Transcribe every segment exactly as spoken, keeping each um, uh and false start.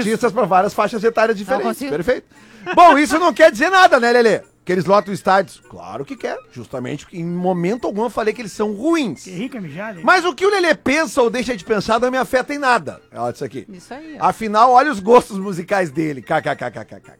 artistas para várias faixas etárias diferentes. Perfeito. Bom, isso não quer dizer nada, né, Lelê? Que eles lotam estádios. Claro que quer. Justamente porque em momento algum eu falei que eles são ruins. Que rica mijada, hein? Mas o que o Lelê pensa ou deixa de pensar não me afeta em nada. Olha isso aqui. Isso aí, ó. Afinal, olha os gostos musicais dele. KKKKKK.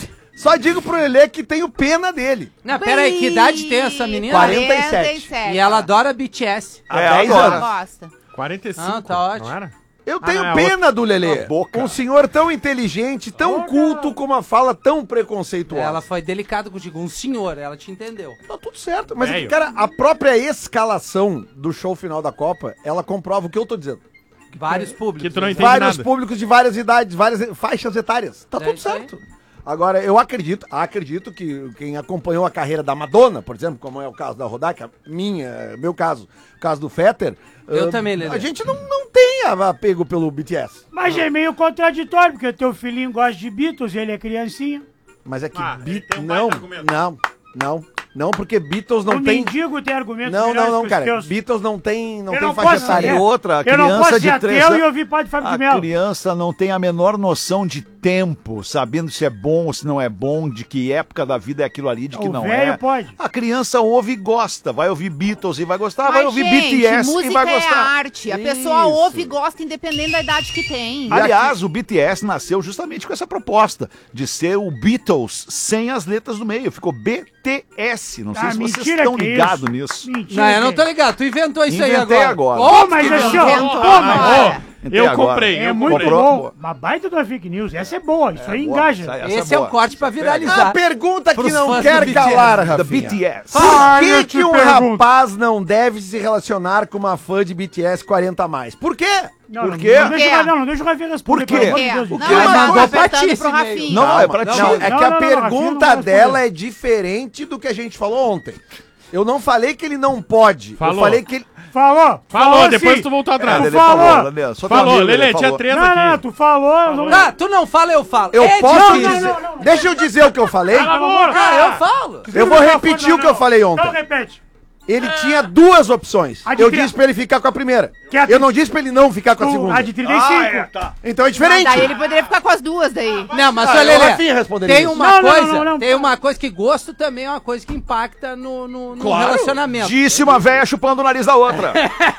Só digo pro Lelê que tenho pena dele. Não, pera aí, que idade tem essa menina? quarenta e sete. E ela adora B T S. Há É, dez adora. anos. Gosta. quarenta e cinco. Ah, tá ótimo. Não era? Eu Ah, tenho não, é pena do Lelê. Uma boca. Um senhor tão inteligente, tão culto, com uma fala tão preconceituosa. Ela foi delicada contigo, um senhor, ela te entendeu. Tá tudo certo. Mas, Velho. cara, a própria escalação do show final da Copa, ela comprova o que eu tô dizendo. Vários públicos. Que tu não entende Vários nada. públicos de várias idades, várias faixas etárias. Tá É tudo isso aí. certo. Agora, eu acredito, acredito que quem acompanhou a carreira da Madonna, por exemplo, como é o caso da Rodaica, minha, meu caso, o caso do Fetter. Eu ah, também, Lelê. A gente não, não tem apego pelo B T S. Mas é meio contraditório, porque teu filhinho gosta de Beatles e ele é criancinha. Mas é que Ah, ele Beat- tem um não, baita argumento. não, não, não, porque Beatles não o tem. mendigo tem argumentos Não, melhores não, não, que os cara. teus. Beatles não tem, não Eu tem não faixa posso etária. ser. E outra, a Eu não posso criança ser de três ateu e anos. ouvir Padre Fábio de A Melo. criança não tem a menor noção de tempo, sabendo se é bom ou se não é bom, de que época da vida é aquilo ali, de que O não velho é. pode. A criança ouve e gosta, vai ouvir Beatles e vai gostar, vai Mas, ouvir gente, B T S e música vai é gostar. arte. A pessoa Isso. ouve e gosta independente da idade que tem. Aliás, o B T S nasceu justamente com essa proposta de ser o Beatles sem as letras do meio. Ficou B T S. Não sei Ah, se vocês mentira estão que é ligados isso. nisso. Mentira. Não, eu não que- tô ligado. Tu inventou isso aí Inventei agora. agora. Ô, mas assim, ó. inventou Ô, mas- agora. Inventei Eu agora. comprei, É eu muito comprei. Comprou? bom. Uma baita de uma fake news. Essa é boa. Isso aí boa. engaja. Essa- essa Esse é o boa. corte pra viralizar. A pergunta que Pros não fãs do quer B T S, calar, Da Rafinha. B T S. Por Ah, eu que, te que um pergunto. rapaz não deve se relacionar com uma fã de B T S quarenta a mais? Por quê? Não, Por não, quê? Não, deixa, Por quê? o- não, não deixa o Rafinha responder. Por quê? pelo amor de É. Deus. Não, que ele uma mandou coisa- apertando pra ti pro esse e-mail. Rafinha. Não, é pra Não, ti. é Não, que a não, não, Rafinha, pergunta não vai dela responder. é diferente do que a gente falou ontem. Eu não falei que ele não pode. Falou. Eu falei que ele... Falou. Falou, depois sim. tu voltou É, atrás. Lelê falou. falou, Lelê, só teu Falou, amigo, Lelê, tinha falou. treta Não, não, aqui. tu falou. Não, Ah, tu não fala, eu falo. Eu É posso difícil. dizer... não, não, não. Deixa eu dizer o que eu falei. Cala a boca. Ah, eu falo. Eu vou repetir o que eu falei ontem. Então repete. Ele tinha duas opções. A de Eu tri- disse pra ele ficar com a primeira. Que a Eu não disse pra ele não ficar com a Tu- segunda. A de trinta e cinco. Então é Mas diferente. daí ele poderia ficar com as duas daí. Não, mas Ah, olha, o Lelê, Rafinha responderia tem isso. uma Não, não, coisa, não, não, tem não. uma coisa que gosto também é uma coisa que impacta no, no, no Claro. relacionamento. Disse uma véia chupando o nariz da outra.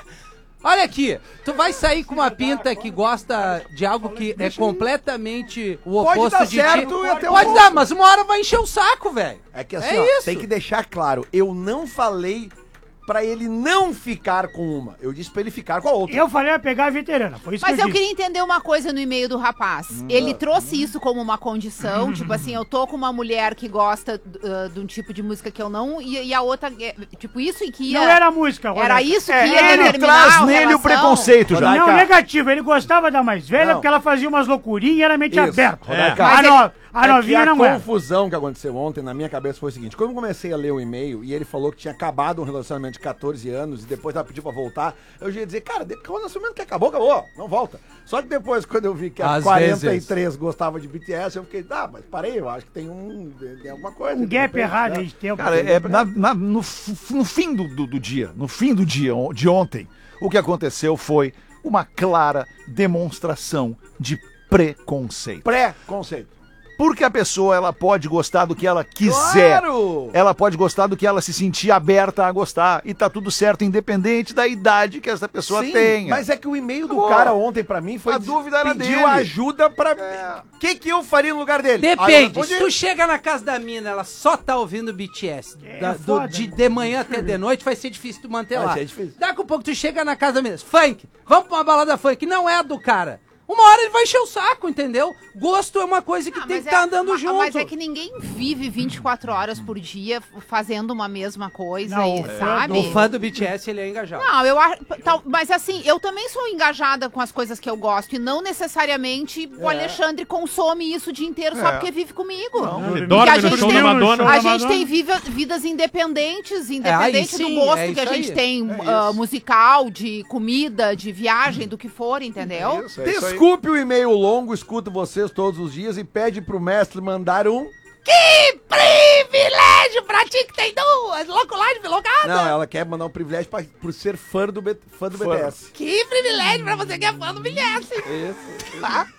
Olha aqui, tu vai sair com uma pinta que gosta de algo que é completamente o Pode oposto dar de certo ti. e até um Pode pouco. dar, mas uma hora vai encher o saco, velho. É que assim, É ó, isso. tem que deixar claro, eu não falei pra ele não ficar com uma. Eu disse pra ele ficar com a outra. Eu falei a pegar a veterana. Foi isso Mas que eu eu disse. queria entender uma coisa no e-mail do rapaz. Ele trouxe isso como uma condição, tipo assim, eu tô com uma mulher que gosta uh, de um tipo de música que eu não, e, e a outra, é, tipo, isso e que ia... Não era música, Rodaica. Era isso que É, ia ele determinar traz a nele o relação? preconceito já. Rodaica. Não, negativo. Ele gostava da mais velha Não. porque ela fazia umas loucurinhas e era mente Isso. aberta. Rodaica. A, Mas no- ele- a É que novinha a não era. confusão que aconteceu ontem na minha cabeça foi o seguinte: quando eu comecei a ler o e-mail e ele falou que tinha acabado um relacionamento de catorze anos e depois ela pediu pra voltar, eu já ia dizer, cara, quando o relacionamento que acabou, acabou, não volta. Só que depois, quando eu vi que a Às quarenta e três vezes. gostava de B T S, eu fiquei, ah, mas parei, eu acho que tem um. Tem alguma coisa. Um de gap repente, errado né? aí de tempo. Cara, é, na- na- no, f- no fim do, do- do dia, no fim do dia on- de ontem, o que aconteceu foi uma clara demonstração de preconceito. Pré-conceito. Porque a pessoa, ela pode gostar do que ela quiser. Claro! Ela pode gostar do que ela se sentir aberta a gostar. E tá tudo certo, independente da idade que essa pessoa Sim, tenha. mas é que o e-mail do Pô, cara ontem pra mim foi a dúvida era pediu dele. ajuda pra... O que que eu faria no lugar dele? Aí eu Depende, respondi, se tu chega na casa da mina, ela só tá ouvindo B T S, da- do- foda, de, né? de manhã até de noite, vai ser difícil tu manter Vai lá. ser difícil. Daqui a pouco tu chega na casa da mina, funk, vamos pra uma balada funk, não é a do cara. Uma hora ele vai encher o saco, entendeu? Gosto é uma coisa que Ah, tem mas que estar é- andando ma- junto. Mas é que ninguém vive vinte e quatro horas por dia fazendo uma mesma coisa, Não, e- o fã sabe? O fã do B T S, ele é engajado. Não, eu acho. tal- Mas assim, eu também sou engajada com as coisas que eu gosto. E não necessariamente o Alexandre consome isso o dia inteiro só É. porque vive comigo. Ele Porque dorme a no gente show tem- da Madonna. A da gente Madonna. tem viva- vidas independentes, independente sim, do gosto é que a isso gente aí. tem, É ah, isso. musical, de comida, de viagem, do que for, entendeu? Isso, é isso aí. Desculpe o e-mail longo, escuto vocês todos os dias e pede pro mestre mandar um... Que privilégio pra ti que tem duas! Louco lá de locada! Não, ela quer mandar um privilégio pra, por ser fã do, B- fã do Fã. B T S. Que privilégio pra você que é fã do B T S! Isso. Tá?